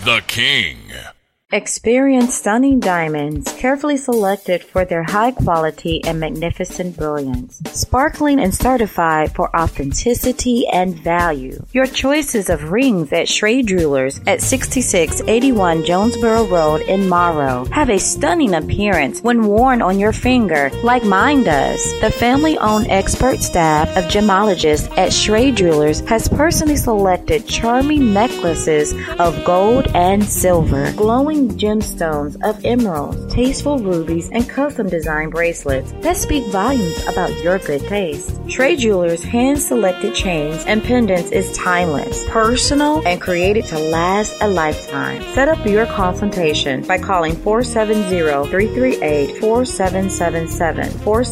The King. Experience stunning diamonds, carefully selected for their high quality and magnificent brilliance. Sparkling and certified for authenticity and value. Your choices of rings at Schrade Jewelers at 6681 Jonesboro Road in Morrow have a stunning appearance when worn on your finger, like mine does. The family-owned expert staff of gemologists at Schrade Jewelers has personally selected charming necklaces of gold and silver, glowing gemstones of emeralds, tasteful rubies, and custom design bracelets that speak volumes about your good taste. Schrade Jewelers' hand-selected chains and pendants is timeless, personal, and created to last a lifetime. Set up your consultation by calling 470-338-4777,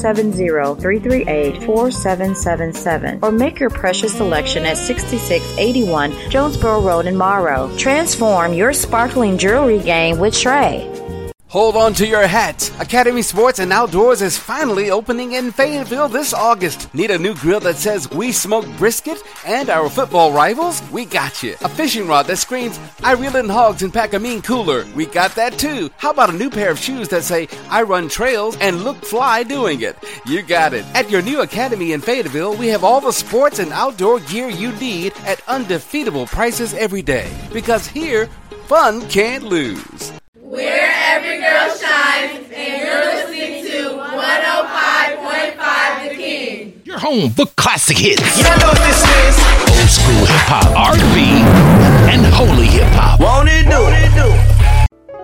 470-338-4777, or make your precious selection at 6681 Jonesboro Road in Morrow. Transform your sparkling jewelry game with Schrade. Hold on to your hats. Academy Sports and Outdoors is finally opening in Fayetteville this August. Need a new grill that says "We Smoke Brisket" and our football rivals? We got you. A fishing rod that screams "I reel in hogs and pack a mean cooler"? We got that too. How about a new pair of shoes that say "I run trails and look fly doing it"? You got it. At your new Academy in Fayetteville, we have all the sports and outdoor gear you need at undefeatable prices every day. Because here, fun can't lose. Where every girl shines, and you're listening to 105.5 The King. Your home for classic hits. You know what this is? Old school hip hop, R&B, and holy hip hop. Won't it do?